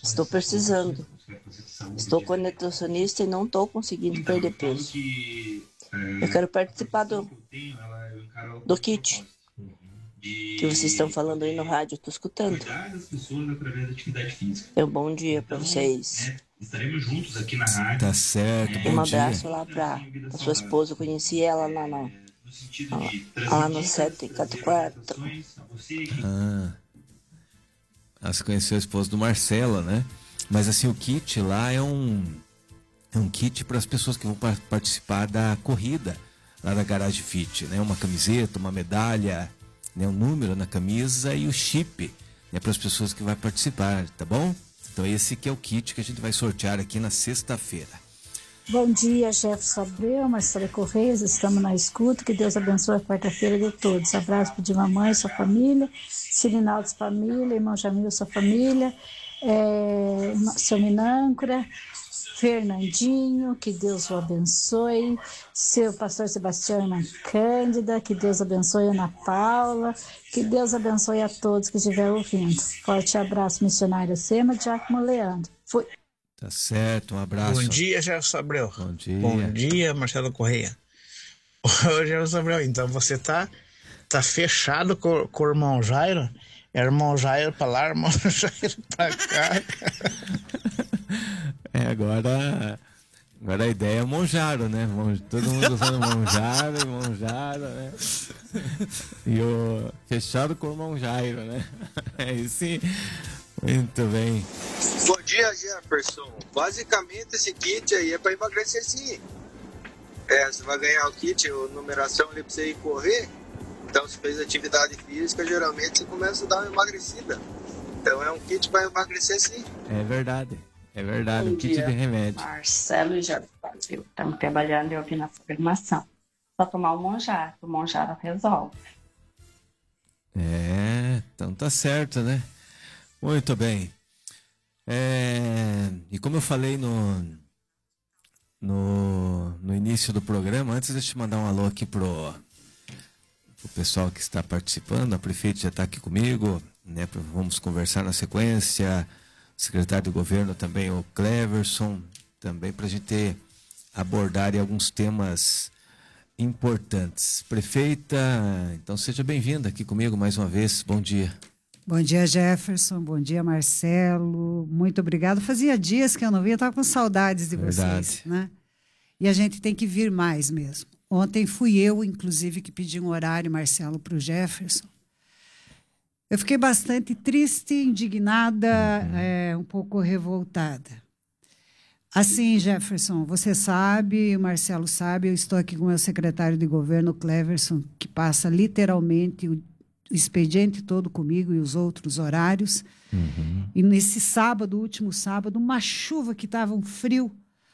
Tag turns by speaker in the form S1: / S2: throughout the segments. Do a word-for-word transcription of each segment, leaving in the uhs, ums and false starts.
S1: Estou precisando. Estou com a nutricionista e não estou conseguindo perder peso. Eu quero participar do, do kit que vocês estão falando aí no rádio. Estou escutando. É um bom dia para vocês.
S2: Estaremos juntos aqui na rádio. Tá certo, bom
S1: Um
S2: dia.
S1: abraço lá para a sua esposa. Eu conheci ela lá, na, lá no sete quatro quatro.
S2: Ah, você conheceu a esposa do Marcelo, né? Mas assim, o kit lá é um, é um kit para as pessoas que vão participar da corrida lá da Garage Fit, né? Uma camiseta, uma medalha, né? Um número na camisa e o chip, né? Para as pessoas que vão participar, tá bom? Então esse que é o kit que a gente vai sortear aqui na sexta-feira.
S3: Bom dia, Jefferson Abreu, Marcela Correia, estamos na escuta, que Deus abençoe a quarta-feira de todos. Abraço para de mamãe, sua família, Sirinaldo, família, irmão Jamil, sua família, é, seu Minâncora, Fernandinho, que Deus o abençoe, seu pastor Sebastião, Ana Cândida, que Deus abençoe Ana Paula, que Deus abençoe a todos que estiverem ouvindo. Forte abraço, missionário Sema, Giacomo Leandro. Fui.
S2: Tá certo, um abraço.
S4: Bom dia, Jefferson Abreu.
S2: Bom dia.
S4: Bom dia, Marcelo Correia. Ô, Jefferson Abreu, então você tá, tá fechado com, com o irmão Jairo? É irmão Jairo pra lá, irmão Jairo pra cá.
S2: É, agora, agora a ideia é Monjaro, né? Todo mundo usando Monjaro, Monjaro, né? E o fechado com o Monjairo, né? É isso. Muito bem.
S5: Bom dia, Jefferson. Basicamente esse kit aí é para emagrecer sim. É, você vai ganhar o kit, a numeração ali para você ir correr. Então se fez atividade física, geralmente você começa a dar uma emagrecida. Então é um kit para emagrecer sim.
S2: É verdade. É verdade,
S6: Bom
S2: um kit
S6: dia,
S2: de remédio.
S6: Marcelo e Jefferson. Estamos trabalhando e ouvindo a programação. Só tomar o Monjaro, o Monjaro resolve.
S2: É, então tá certo, né? Muito bem. É, e como eu falei no, no, no início do programa, antes de eu te mandar um alô aqui pro, pro pessoal que está participando, a prefeita já está aqui comigo, né? Vamos conversar na sequência. O secretário do governo também, o Cleverson, também para a gente abordar alguns temas importantes. Prefeita, então seja bem-vinda aqui comigo mais uma vez. Bom dia.
S7: Bom dia, Jefferson. Bom dia, Marcelo. Muito obrigado. Fazia dias que eu não via, eu estava com saudades de
S2: Verdade.
S7: vocês, né? E a gente tem que vir mais mesmo. Ontem fui eu, inclusive, que pedi um horário, Marcelo, para o Jefferson. Eu fiquei bastante triste, indignada, uhum. é, um pouco revoltada. Assim, Jefferson, você sabe, o Marcelo sabe, eu estou aqui com o meu secretário de governo, Cleverson, que passa literalmente o o expediente todo comigo e os outros horários. Uhum. E nesse sábado, último sábado, uma chuva que estava um frio.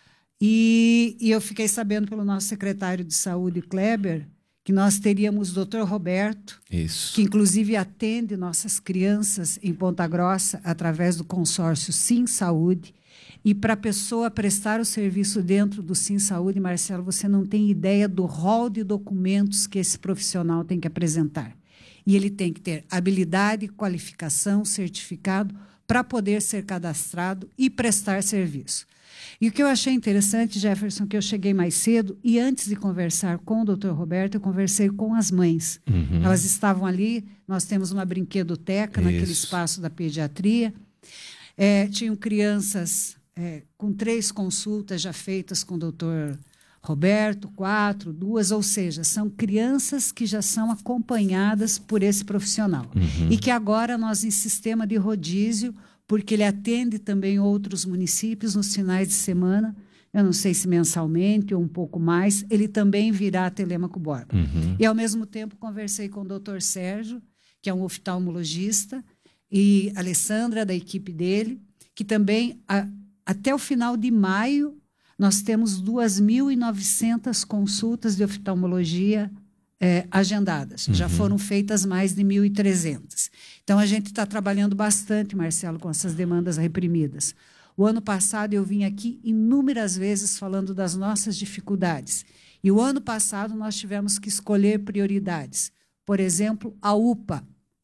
S7: E, e eu fiquei sabendo pelo nosso secretário de saúde, Kleber, que nós teríamos o doutor Roberto,
S2: Isso.
S7: que inclusive atende nossas crianças em Ponta Grossa através do consórcio Sim Saúde. E para a pessoa prestar o serviço dentro do Sim Saúde, Marcelo, você não tem ideia do rol de documentos que esse profissional tem que apresentar. E ele tem que ter habilidade, qualificação, certificado para poder ser cadastrado e prestar serviço. E o que eu achei interessante, Jefferson, que eu cheguei mais cedo e antes de conversar com o doutor Roberto, eu conversei com as mães. Uhum. Elas estavam ali, nós temos uma brinquedoteca Isso. naquele espaço da pediatria. É, tinham crianças é, com três consultas já feitas com o doutor Roberto, quatro, duas, ou seja, são crianças que já são acompanhadas por esse profissional. Uhum. E que agora nós, em sistema de rodízio, porque ele atende também outros municípios nos finais de semana, eu não sei se mensalmente ou um pouco mais, ele também virá a Telêmaco Borba. Uhum. E, ao mesmo tempo, conversei com o doutor Sérgio, que é um oftalmologista, e a Alessandra, da equipe dele, que também, a, até o final de maio, nós temos duas mil e novecentas consultas de oftalmologia é, agendadas. Uhum. Já foram feitas mais de mil e trezentas. Então, a gente está trabalhando bastante, Marcelo, com essas demandas reprimidas. O ano passado, eu vim aqui inúmeras vezes falando das nossas dificuldades. E o ano passado, nós tivemos que escolher prioridades. Por exemplo, a U P A,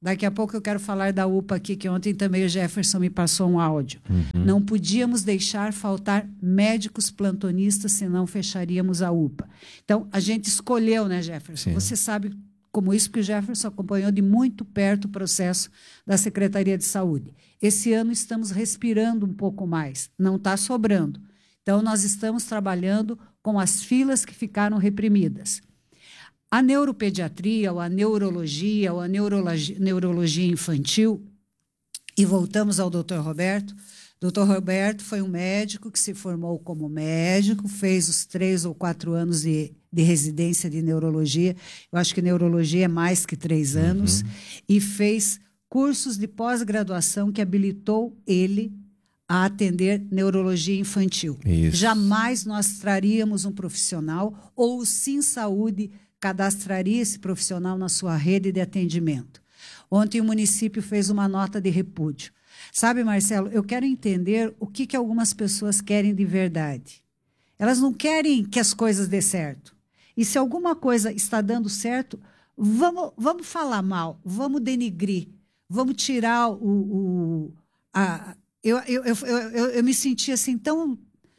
S7: Daqui a pouco eu quero falar da U P A aqui, que ontem também o Jefferson me passou um áudio. Uhum. Não podíamos deixar faltar médicos plantonistas, senão fecharíamos a U P A. Então, a gente escolheu, né, Jefferson? Sim. Você sabe como isso, que o Jefferson acompanhou de muito perto o processo da Secretaria de Saúde. Esse ano estamos respirando um pouco mais, não está sobrando. Então, nós estamos trabalhando com as filas que ficaram reprimidas. A neuropediatria, ou a neurologia, ou a neurologia, neurologia infantil, e voltamos ao doutor Roberto. doutor Roberto foi um médico que se formou como médico, fez os três ou quatro anos de, de residência de neurologia, eu acho que neurologia é mais que três anos, uhum. e fez cursos de pós-graduação que habilitou ele a atender neurologia infantil. Isso. Jamais nós traríamos um profissional, ou o Sim Saúde cadastraria esse profissional na sua rede de atendimento. Ontem o município fez uma nota de repúdio. Sabe, Marcelo, eu quero entender o que, que algumas pessoas querem de verdade. Elas não querem que as coisas dê certo. E se alguma coisa está dando certo, vamos, vamos falar mal, vamos denigrir, vamos tirar o... o a, eu, eu, eu, eu, eu me senti assim tão,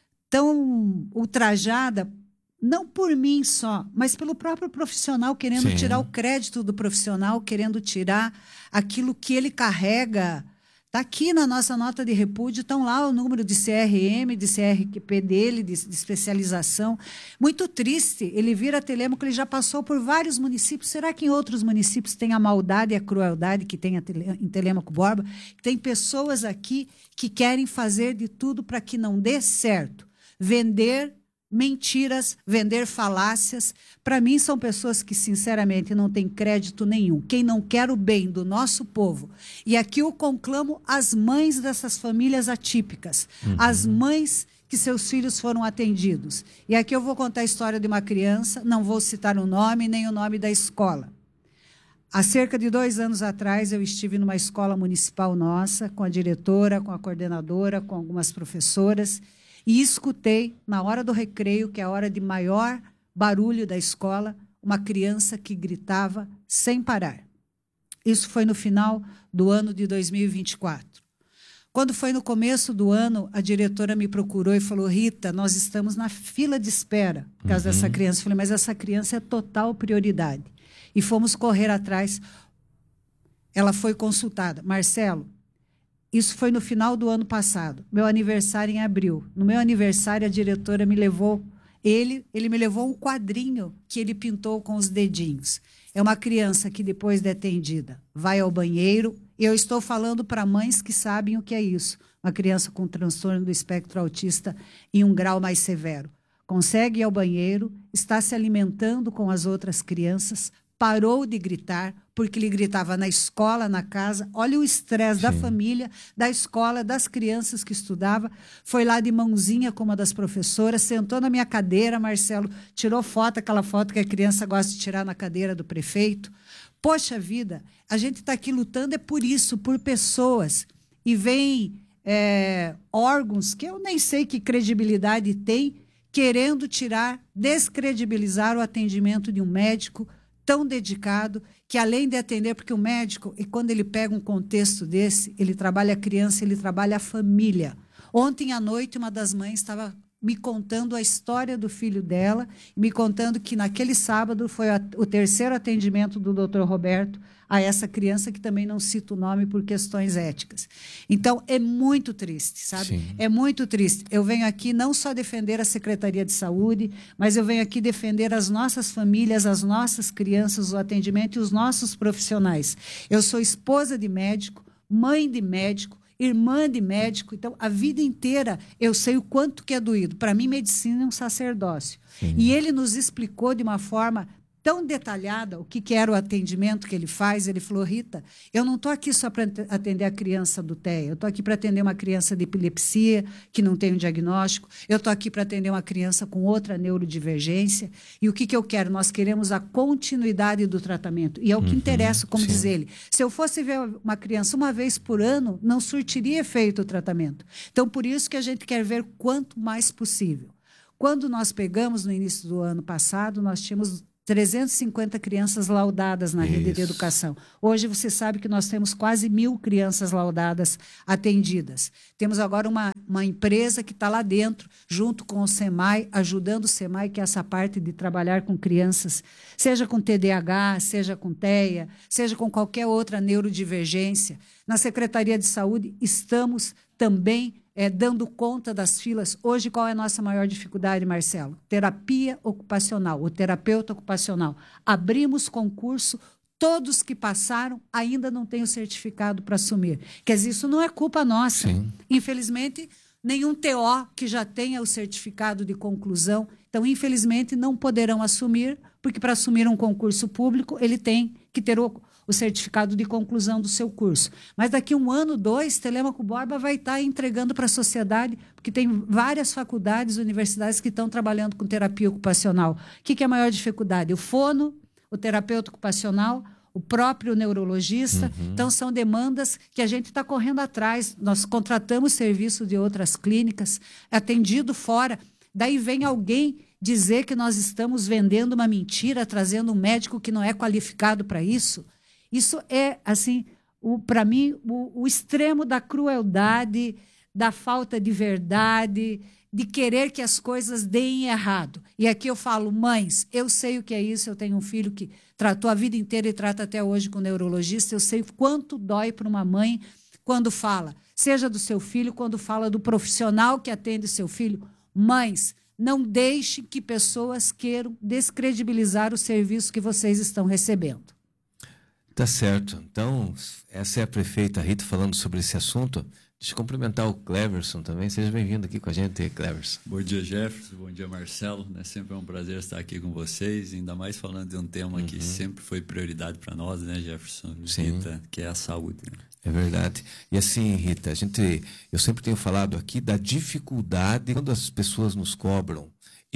S7: tão ultrajada, não por mim só, mas pelo próprio profissional, querendo Sim. tirar o crédito do profissional, querendo tirar aquilo que ele carrega. Está aqui na nossa nota de repúdio, estão lá o número de C R M, de C R P dele, de, de especialização. Muito triste, ele vira Telêmaco, ele já passou por vários municípios. Será que em outros municípios tem a maldade e a crueldade que tem em Telêmaco Borba? Tem pessoas aqui que querem fazer de tudo para que não dê certo. Vender mentiras, vender falácias. Para mim, são pessoas que, sinceramente, não têm crédito nenhum. Quem não quer o bem do nosso povo. E aqui eu conclamo as mães dessas famílias atípicas, uhum. as mães que seus filhos foram atendidos. E aqui eu vou contar a história de uma criança, não vou citar o nome nem o nome da escola. Há cerca de dois anos atrás, eu estive numa escola municipal nossa, com a diretora, com a coordenadora, com algumas professoras, e escutei, na hora do recreio, que é a hora de maior barulho da escola, uma criança que gritava sem parar. Isso foi no final do ano de dois mil e vinte e quatro. Quando foi no começo do ano, a diretora me procurou e falou: Rita, nós estamos na fila de espera por causa uhum. dessa criança. Eu falei, mas essa criança é total prioridade. E fomos correr atrás. Ela foi consultada. Marcelo, isso foi no final do ano passado. Meu aniversário em abril. No meu aniversário, a diretora me levou, ele, ele me levou um quadrinho que ele pintou com os dedinhos. É uma criança que, depois de atendida, vai ao banheiro. Eu estou falando para mães que sabem o que é isso. Uma criança com transtorno do espectro autista em um grau mais severo. Consegue ir ao banheiro, está se alimentando com as outras crianças, parou de gritar, porque ele gritava na escola, na casa. Olha o estresse da família, da escola, das crianças que estudava. Foi lá de mãozinha com uma das professoras, sentou na minha cadeira, Marcelo, tirou foto, aquela foto que a criança gosta de tirar na cadeira do prefeito. Poxa vida, a gente está aqui lutando é por isso, por pessoas. E vem é, órgãos que eu nem sei que credibilidade tem, querendo tirar, descredibilizar o atendimento de um médico tão dedicado, que além de atender, porque o médico, e quando ele pega um contexto desse, ele trabalha a criança, ele trabalha a família. Ontem à noite, uma das mães estava me contando a história do filho dela, me contando que naquele sábado foi a, o terceiro atendimento do doutor Roberto a essa criança, que também não cita o nome por questões éticas. Então, é muito triste, sabe? Sim. É muito triste. Eu venho aqui não só defender a Secretaria de Saúde, mas eu venho aqui defender as nossas famílias, as nossas crianças, o atendimento e os nossos profissionais. Eu sou esposa de médico, mãe de médico, irmã de médico, então a vida inteira eu sei o quanto que é doído. Para mim, medicina é um sacerdócio. Sim. E ele nos explicou de uma forma tão detalhada o que, que era o atendimento que ele faz. Ele falou: Rita, eu não estou aqui só para atender a criança do T E A, eu estou aqui para atender uma criança de epilepsia que não tem um diagnóstico, eu estou aqui para atender uma criança com outra neurodivergência, e o que, que eu quero? Nós queremos a continuidade do tratamento, e é o que uhum, interessa, como sim. diz ele. Se eu fosse ver uma criança uma vez por ano, não surtiria efeito o tratamento. Então, por isso que a gente quer ver quanto mais possível. Quando nós pegamos no início do ano passado, nós tínhamos trezentas e cinquenta crianças laudadas na rede de educação. Hoje você sabe que nós temos quase mil crianças laudadas atendidas. Temos agora uma, uma empresa que está lá dentro, junto com o SEMAI, ajudando o SEMAI, que é essa parte de trabalhar com crianças, seja com T D A H, seja com T E A, seja com qualquer outra neurodivergência. Na Secretaria de Saúde estamos também É, dando conta das filas. Hoje, qual é a nossa maior dificuldade, Marcelo? Terapia ocupacional, o terapeuta ocupacional. Abrimos concurso, todos que passaram ainda não têm o certificado para assumir. Quer dizer, isso não é culpa nossa.
S2: Sim.
S7: Infelizmente, nenhum T O que já tenha o certificado de conclusão, então, infelizmente, não poderão assumir, porque para assumir um concurso público, ele tem que ter o o certificado de conclusão do seu curso. Mas daqui a um ano, dois, Telêmaco Borba vai estar entregando para a sociedade, porque tem várias faculdades, universidades que estão trabalhando com terapia ocupacional. O que, que é a maior dificuldade? O fono, o terapeuta ocupacional, o próprio neurologista. Uhum. Então, são demandas que a gente está correndo atrás. Nós contratamos serviço de outras clínicas, atendido fora. Daí vem alguém dizer que nós estamos vendendo uma mentira, trazendo um médico que não é qualificado para isso. Isso é, assim, para mim, o, o extremo da crueldade, da falta de verdade, de querer que as coisas deem errado. E aqui eu falo, mães, eu sei o que é isso, eu tenho um filho que tratou a vida inteira e trata até hoje com neurologista, eu sei quanto dói para uma mãe quando fala, seja do seu filho, quando fala do profissional que atende seu filho. Mães, não deixem que pessoas queiram descredibilizar o serviço que vocês estão recebendo.
S2: Tá certo. Então, essa é a prefeita Rita falando sobre esse assunto. Deixa eu cumprimentar o Cleverson também. Seja bem-vindo aqui com a gente, Cleverson.
S8: Bom dia, Jefferson. Bom dia, Marcelo. É sempre um prazer estar aqui com vocês, ainda mais falando de um tema uhum. que sempre foi prioridade para nós, né, Jefferson?
S2: Sim.
S8: Rita, que é a saúde. Né?
S2: É verdade. E assim, Rita, a gente, eu sempre tenho falado aqui da dificuldade quando as pessoas nos cobram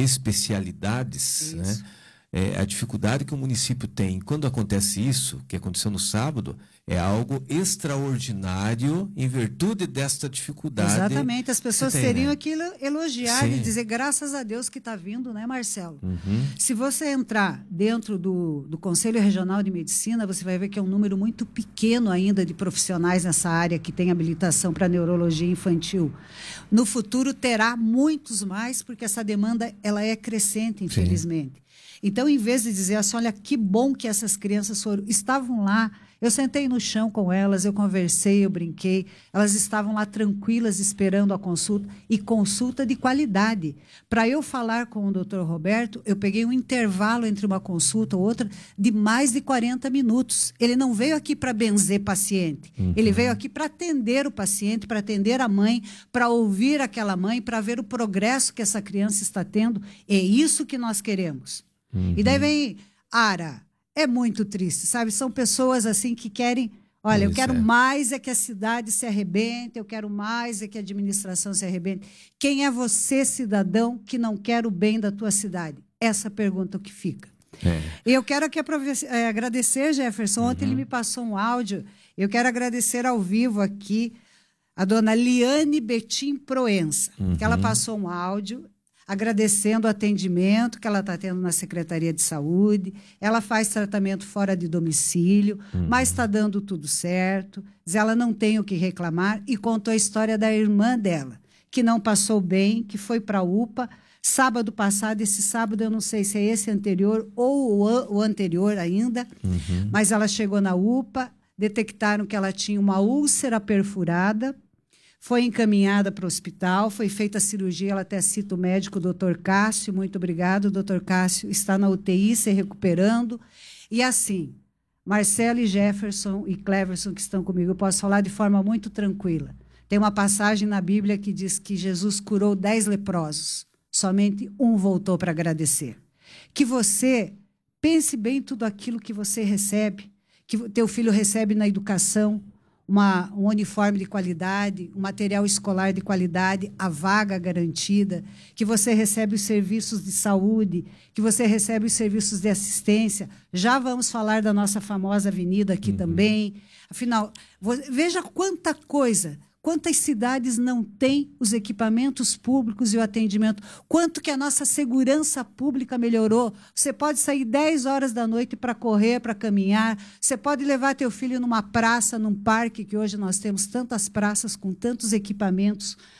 S2: especialidades, isso. né? É, a dificuldade que o município tem. Quando acontece isso, que aconteceu no sábado, é algo extraordinário em virtude desta dificuldade.
S7: Exatamente, as pessoas
S2: tem,
S7: teriam
S2: né?
S7: que elogiar
S2: Sim.
S7: e dizer graças a Deus que está vindo, né, Marcelo?
S2: Uhum.
S7: Se você entrar dentro do, do Conselho Regional de Medicina, você vai ver que é um número muito pequeno ainda de profissionais nessa área que tem habilitação para neurologia infantil. No futuro terá muitos mais, porque essa demanda ela é crescente, infelizmente. Sim. Então, em vez de dizer assim, olha, que bom que essas crianças foram, estavam lá, eu sentei no chão com elas, eu conversei, eu brinquei, elas estavam lá tranquilas esperando a consulta, e consulta de qualidade. Para eu falar com o doutor Roberto, eu peguei um intervalo entre uma consulta ou outra de mais de quarenta minutos. Ele não veio aqui para benzer paciente, uhum. ele veio aqui para atender o paciente, para atender a mãe, para ouvir aquela mãe, para ver o progresso que essa criança está tendo. É isso que nós queremos. Uhum. E daí vem, Ara, é muito triste, sabe? São pessoas assim que querem, olha, Isso eu quero é. mais é que a cidade se arrebente, eu quero mais é que a administração se arrebente. Quem é você, cidadão, que não quer o bem da tua cidade? Essa pergunta que fica. É. Eu quero aqui é, agradecer, Jefferson, ontem uhum. ele me passou um áudio, eu quero agradecer ao vivo aqui a dona Liane Betim Proença, uhum. que ela passou um áudio agradecendo o atendimento que ela está tendo na Secretaria de Saúde. Ela faz tratamento fora de domicílio, uhum. mas está dando tudo certo. Ela não tem o que reclamar e contou a história da irmã dela, que não passou bem, que foi para a U P A. Sábado passado, esse sábado, eu não sei se é esse anterior ou o anterior ainda, uhum. mas ela chegou na U P A, detectaram que ela tinha uma úlcera perfurada, foi encaminhada para o hospital, foi feita a cirurgia, ela até cita o médico, o doutor Cássio, muito obrigado, o doutor Cássio está na U T I, se recuperando. E assim, Marcelo e Jefferson e Cleverson que estão comigo, eu posso falar de forma muito tranquila. Tem uma passagem na Bíblia que diz que Jesus curou dez leprosos, somente um voltou para agradecer. Que você pense bem tudo aquilo que você recebe, que teu filho recebe na educação, Uma, um uniforme de qualidade, um material escolar de qualidade, a vaga garantida, que você recebe os serviços de saúde, que você recebe os serviços de assistência. Já vamos falar da nossa famosa avenida aqui uhum. também. Afinal, veja quanta coisa, Quantas cidades não têm os equipamentos públicos e o atendimento? Quanto que a nossa segurança pública melhorou? Você pode sair dez horas da noite para correr, para caminhar. Você pode levar teu filho numa praça, num parque, que hoje nós temos tantas praças com tantos equipamentos